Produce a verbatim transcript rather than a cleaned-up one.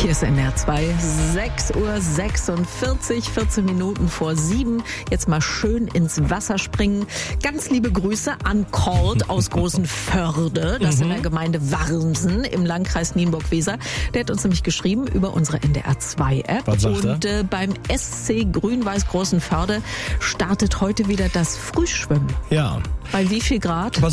Hier ist N D R zwei, sechs Uhr sechsundvierzig, vierzehn Minuten vor sieben. Jetzt mal schön ins Wasser springen. Ganz liebe Grüße an Cord aus Großenförde, das ist in der Gemeinde Warmsen im Landkreis Nienburg-Weser. Der hat uns nämlich geschrieben über unsere N D R zwei App. Was sagt er? Und äh, beim S C Grün-Weiß Großenförde startet heute wieder das Frühschwimmen. Ja. Bei wie viel Grad?